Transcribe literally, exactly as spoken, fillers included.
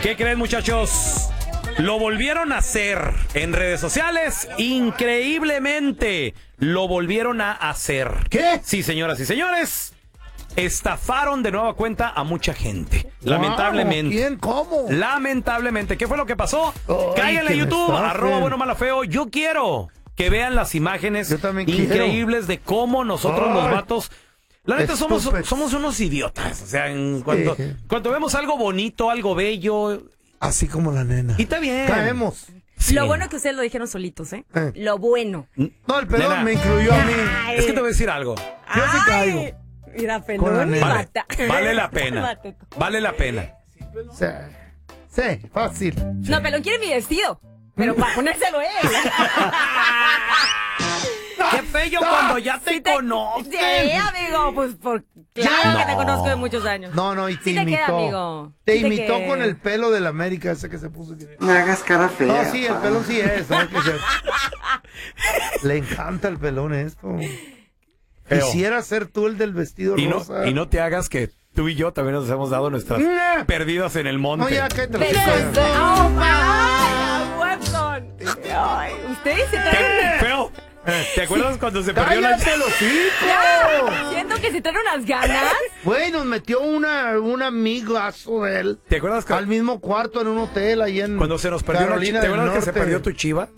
¿Qué creen, muchachos? Lo volvieron a hacer en redes sociales, increíblemente. Lo volvieron a hacer. ¿Qué? Sí, señoras y señores. Estafaron de nueva cuenta a mucha gente. Wow, Lamentablemente. ¿Quién? ¿Cómo? Lamentablemente. ¿Qué fue lo que pasó? Ay, Cáiganle a que me YouTube, estafen. arroba bueno, malo, feo. Yo quiero que vean las imágenes Yo también increíbles de cómo nosotros los Ay. vatos... La neta, somos, Estúpidos. somos unos idiotas. O sea, en cuanto, Sí. cuando vemos algo bonito, algo bello... Así como la nena. Y está bien. Caemos. Sí. Lo bueno que ustedes lo dijeron solitos, ¿eh? Eh. Lo bueno. No, el pelón Nena. me incluyó a mí. Ay. Es que te voy a decir algo. Yo sí Ay, caigo. Mira, Con la pelón y nena. Vale, bata. vale la pena. Bate. Vale la pena. Sí, sí, fácil. No, pelón quiere mi vestido. Pero para ponérselo él. Qué feo cuando ya te, Sí te- conozco. Sí, amigo, pues por claro No. que te conozco de muchos años. No, no, y te Sí te imitó. queda, amigo. Te Sí te imitó queda. con el pelo del América ese que se puso. No hagas cara fea. No, sí, el pelón sí es. ¿sabes qué ser? Le encanta el pelón esto. Feo. Quisiera ser tú el del vestido Y no, rosa. y no te hagas que tú y yo también nos hemos dado nuestras Nah. perdidas en el monte. No, ya, cállate la Pero chica. ¡Oh, my! Webson. Ay, ustedes se ¿Qué? traen... Feo. ¿Te acuerdas cuando se perdió la... ¡Cállate los Ya, hijos! siento que se traen unas ganas. Güey, nos metió una, un amigazo de él ¿Te acuerdas que- al mismo cuarto en un hotel ahí en cuando se nos perdió la Carolina chiva? ¿Te del acuerdas que se Norte. perdió tu chiva?